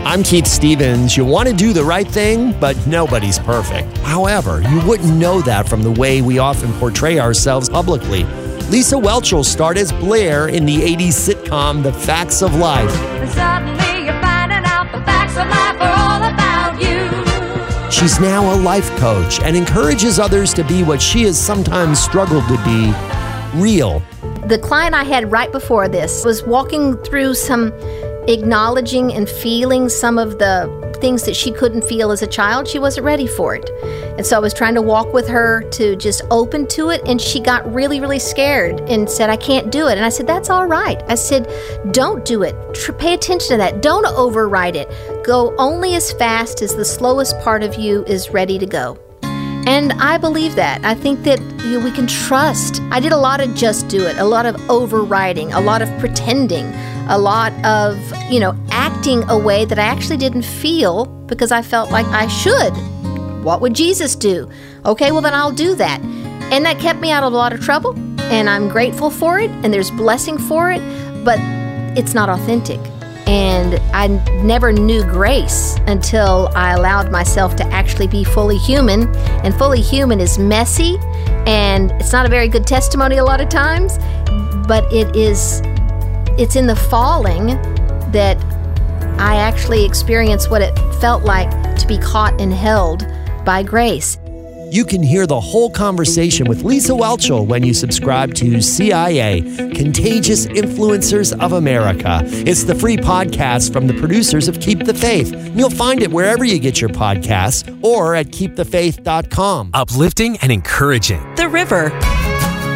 I'm Keith Stevens. You want to do the right thing, but nobody's perfect. However, you wouldn't know that from the way we often portray ourselves publicly. Lisa Whelchel starred as Blair in the 80s sitcom The Facts of Life. And suddenly you're finding out the facts of life are all about you. She's now a life coach and encourages others to be what she has sometimes struggled to be, real. The client I had right before this was walking through some acknowledging and feeling some of the things that she couldn't feel as a child. She wasn't ready for it. And so I was trying to walk with her to just open to it, and she got really, really scared and said, I can't do it. And I said, that's all right. I said, don't do it. Pay attention to that. Don't override it. Go only as fast as the slowest part of you is ready to go. And I believe that. I think that we can trust. I did a lot of just do it, a lot of overriding, a lot of pretending, a lot of, acting a way that I actually didn't feel because I felt like I should. What would Jesus do? Okay, well then I'll do that. And that kept me out of a lot of trouble, and I'm grateful for it, and there's blessing for it, but it's not authentic. And I never knew grace until I allowed myself to actually be fully human. And fully human is messy, and it's not a very good testimony a lot of times, but it's in the falling that I actually experienced what it felt like to be caught and held by grace. You can hear the whole conversation with Lisa Whelchel when you subscribe to CIA, Contagious Influencers of America. It's the free podcast from the producers of Keep the Faith. You'll find it wherever you get your podcasts or at keepthefaith.com. Uplifting and encouraging. The River.